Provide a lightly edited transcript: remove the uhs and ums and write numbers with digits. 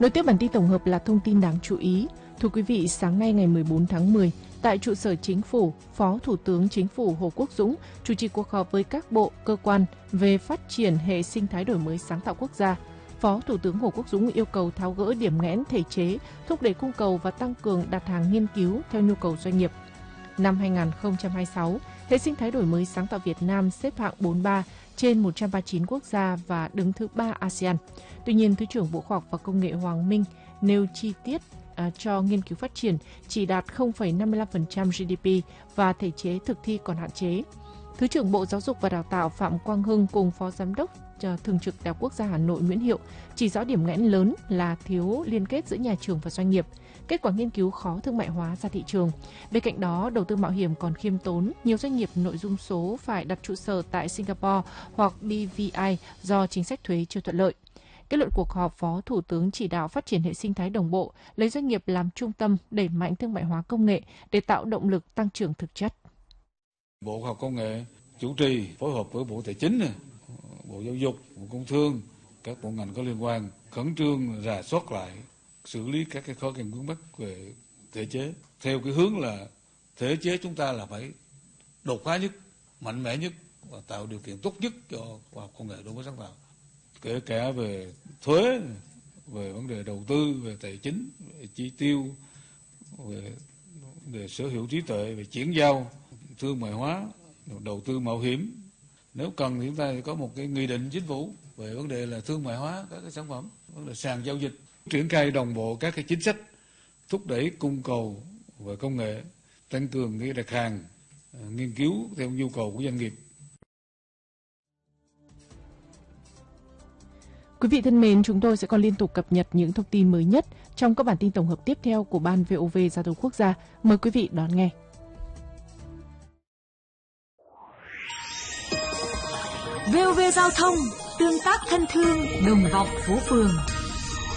Nối tiếp bản tin tổng hợp là thông tin đáng chú ý. Thưa quý vị, sáng nay ngày 14 tháng 10, tại trụ sở Chính phủ, Phó Thủ tướng Chính phủ Hồ Quốc Dũng chủ trì cuộc họp với các bộ, cơ quan về phát triển hệ sinh thái đổi mới sáng tạo quốc gia. Phó Thủ tướng Hồ Quốc Dũng yêu cầu tháo gỡ điểm nghẽn thể chế, thúc đẩy cung cầu và tăng cường đặt hàng nghiên cứu theo nhu cầu doanh nghiệp. Năm 2026, hệ sinh thái đổi mới sáng tạo Việt Nam xếp hạng 43 trên 139 quốc gia và đứng thứ 3 ASEAN. Tuy nhiên, Thứ trưởng Bộ Khoa học và Công nghệ Hoàng Minh nêu chi tiết cho nghiên cứu phát triển chỉ đạt 0,55% GDP và thể chế thực thi còn hạn chế. Thứ trưởng Bộ Giáo dục và Đào tạo Phạm Quang Hưng cùng Phó Giám đốc Thường trực Đại học Quốc gia Hà Nội Nguyễn Hiệu chỉ rõ điểm nghẽn lớn là thiếu liên kết giữa nhà trường và doanh nghiệp, kết quả nghiên cứu khó thương mại hóa ra thị trường. Bên cạnh đó, đầu tư mạo hiểm còn khiêm tốn, nhiều doanh nghiệp nội dung số phải đặt trụ sở tại Singapore hoặc BVI do chính sách thuế chưa thuận lợi. Kết luận cuộc họp, Phó Thủ tướng chỉ đạo phát triển hệ sinh thái đồng bộ, lấy doanh nghiệp làm trung tâm, đẩy mạnh thương mại hóa công nghệ để tạo động lực tăng trưởng thực chất. Bộ Khoa học Công nghệ chủ trì phối hợp với Bộ Tài chính, Bộ Giáo dục, Bộ Công Thương, các bộ ngành có liên quan khẩn trương rà soát lại, xử lý các cái khó khăn vướng mắc về thể chế theo cái hướng là thể chế chúng ta là phải đột phá nhất, mạnh mẽ nhất và tạo điều kiện tốt nhất cho khoa học công nghệ đổi mới sáng tạo, kể cả về thuế, về vấn đề đầu tư, về tài chính, về chi tiêu, về sở hữu trí tuệ, về chuyển giao, thương mại hóa, đầu tư mạo hiểm. Nếu cần thì chúng ta có một cái nghị định chính phủ về vấn đề là thương mại hóa các cái sản phẩm, vấn đề sàn giao dịch, triển khai đồng bộ các cái chính sách thúc đẩy cung cầu về công nghệ, tăng cường cái đặt hàng, nghiên cứu theo nhu cầu của doanh nghiệp. Quý vị thân mến, chúng tôi sẽ còn liên tục cập nhật những thông tin mới nhất trong các bản tin tổng hợp tiếp theo của Ban VOV Giao thông Quốc gia. Mời quý vị đón nghe. VOV Giao thông, tương tác thân thương, đồng vọng phố phường.